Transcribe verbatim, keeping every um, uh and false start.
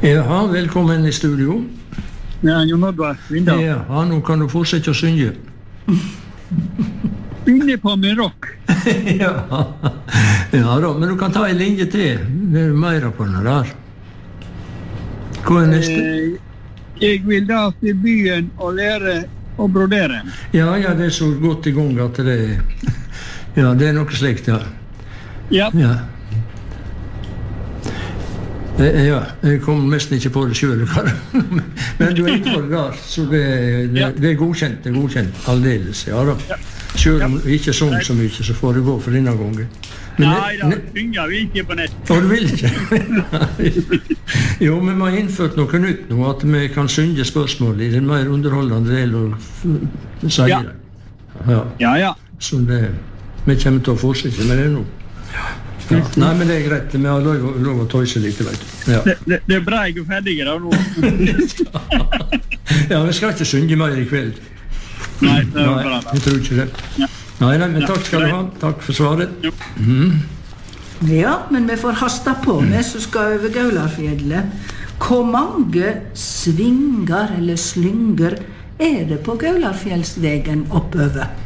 Jaha, velkommen i studio. Ja, Jon Oddvar Svindal. Ja, nå kan du fortsette å synge. Begynner på med rock. ja. ja da, men du kan ta en linje til. Det er mer på den der. Hva er neste? Eh, jeg vil da til byen og lære å brodere. Ja, ja, det er så godt i gang at det er... Ja, det er noe slikt, ja. Ja. Ja. Ja, jeg kom nesten ikke på det selv, men du er ikke på det der, så det, det, Ja. det er godkjent, det er godkjent, aldeles, ja da. Ja. Selv om vi ikke sånn så mye, så får det gå for denne gangen. Men Nei da, ne- synger vi ikke på nett. Å, du vil ikke? jo, men vi har innført noe nytt nå, at vi kan synge spørsmål i den mer underholdende del og f- si Ja. det. Ja, Ja, ja. så det, vi kommer til å fortsette med det nå. Ja. Nei, men det er greit, vi har lov, lov å tøyse litt, vet du. Ja. Det, det, det er bra jeg er ferdig da nå. ja, vi skal ikke synge mer i kveld. Nei, det er Nei, bra da. jeg tror ikke det. Ja. Nei, nei, men takk skal du ha. Takk for svaret. Jo. Ja, men vi får hasta på med som skal over Gaularfjellet. Hvor mange svinger eller slynger er det på Gaularfjellsvegen oppover?